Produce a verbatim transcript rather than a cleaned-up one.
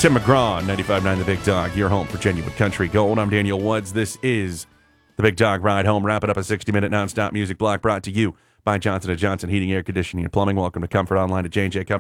Tim McGraw, ninety-five point nine The Big Dog, your home for genuine country gold. I'm Daniel Woods. This is The Big Dog Ride Home, wrapping up a sixty-minute nonstop music block brought to you by Johnson and Johnson Heating, Air Conditioning, and Plumbing. Welcome to Comfort Online at J and J Company.